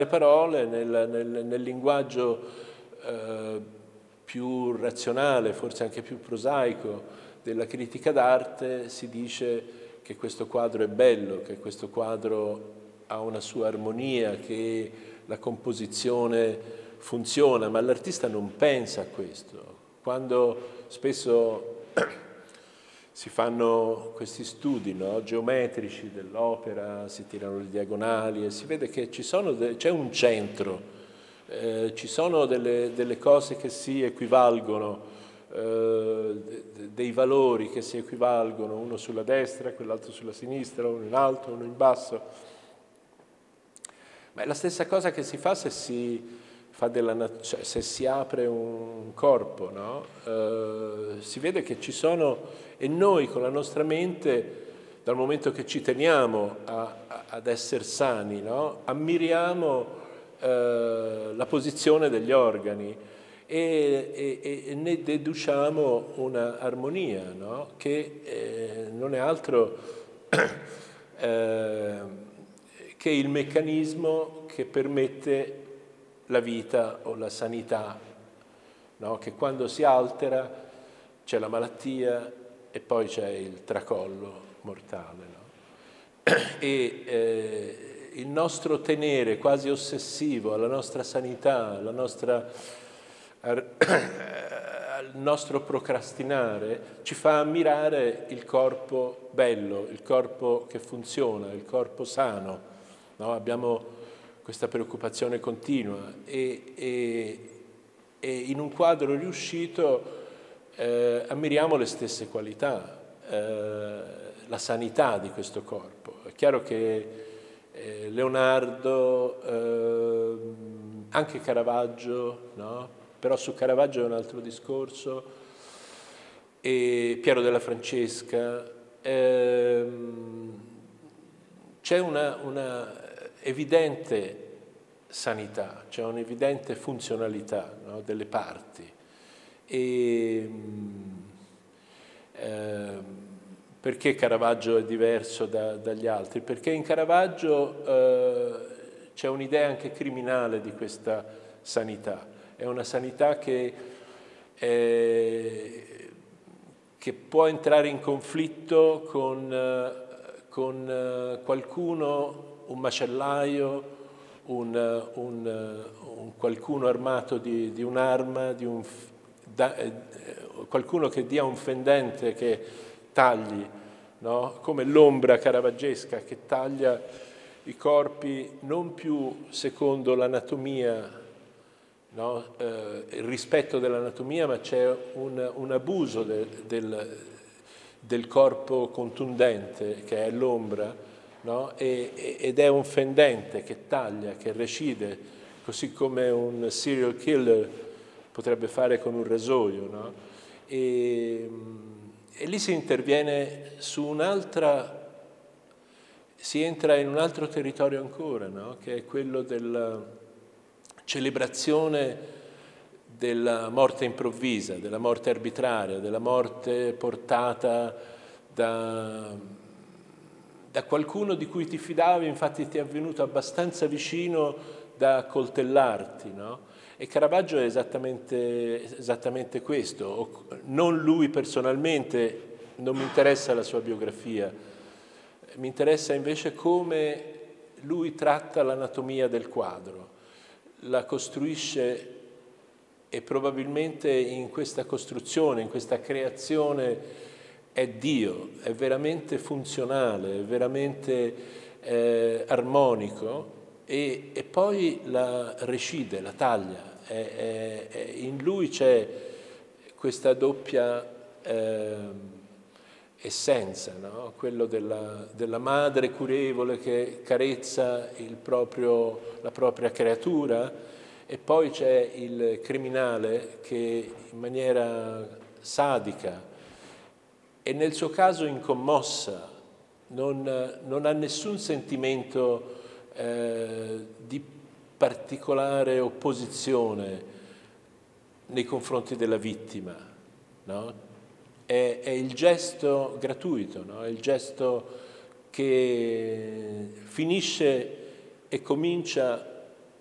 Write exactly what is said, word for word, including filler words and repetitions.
parole, nel, nel, nel linguaggio eh, più razionale, forse anche più prosaico della critica d'arte, si dice che questo quadro è bello, che questo quadro ha una sua armonia, che la composizione funziona, ma l'artista non pensa a questo. Quando spesso si fanno questi studi, no, geometrici dell'opera, si tirano le diagonali e si vede che ci sono de- c'è un centro, eh, ci sono delle, delle cose che si equivalgono, eh, de- dei valori che si equivalgono, uno sulla destra, quell'altro sulla sinistra, uno in alto, uno in basso. Ma è la stessa cosa che si fa se si, fa della, cioè, se si apre un corpo, no? Eh, si vede che ci sono, e noi con la nostra mente, dal momento che ci teniamo a, a, ad essere sani, no? Ammiriamo eh, la posizione degli organi e, e, e ne deduciamo una armonia, no? Che eh, non è altro eh, che il meccanismo che permette la vita o la sanità, no? Che quando si altera c'è la malattia e poi c'è il tracollo mortale. No? E eh, il nostro tenere quasi ossessivo alla nostra sanità, alla nostra, al nostro procrastinare, ci fa ammirare il corpo bello, il corpo che funziona, il corpo sano. No? Abbiamo questa preoccupazione continua e, e, e in un quadro riuscito eh, ammiriamo le stesse qualità, eh, la sanità di questo corpo. È chiaro che eh, Leonardo, eh, anche Caravaggio, no? Però su Caravaggio è un altro discorso, e Piero della Francesca, ehm, c'è una, una evidente sanità, c'è un'evidente funzionalità, no? Delle parti. E, eh, perché Caravaggio è diverso da, dagli altri? Perché in Caravaggio eh, c'è un'idea anche criminale di questa sanità. È una sanità che, eh, che può entrare in conflitto con, eh, con eh, qualcuno, un macellaio, un, un, un qualcuno armato di, di un'arma, di un, da, eh, qualcuno che dia un fendente che tagli, no? Come l'ombra caravaggesca che taglia i corpi non più secondo l'anatomia, no? eh, il rispetto dell'anatomia, ma c'è un, un abuso de, del, del corpo contundente che è l'ombra, no? e, ed è un fendente che taglia, che recide, così come un serial killer potrebbe fare con un rasoio. No? E, e lì si interviene su un'altra, si entra in un altro territorio ancora, no? Che è quello della celebrazione della morte improvvisa, della morte arbitraria, della morte portata da, da qualcuno di cui ti fidavi, infatti ti è venuto abbastanza vicino da accoltellarti, no? E Caravaggio è esattamente, esattamente questo, non lui personalmente, non mi interessa la sua biografia, mi interessa invece come lui tratta l'anatomia del quadro, la costruisce e probabilmente in questa costruzione, in questa creazione è Dio, è veramente funzionale, è veramente eh, armonico e, e poi la recide, la taglia. È, è, è, in lui c'è questa doppia eh, essenza, no? Quello della, della madre curevole che carezza il proprio, la propria creatura, e poi c'è il criminale che in maniera sadica e nel suo caso incommossa, non, non ha nessun sentimento eh, di particolare opposizione nei confronti della vittima, no? È, è il gesto gratuito, no? È il gesto che finisce e comincia